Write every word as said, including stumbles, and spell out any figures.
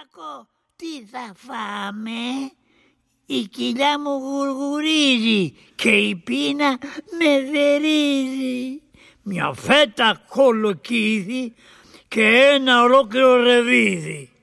Κυριακό, τι θα φάμε? Η κοιλιά μου γουργουρίζει και η πείνα με δερίζει. Μια φέτα κολοκύδι και ένα ολόκληρο ρεβίδι.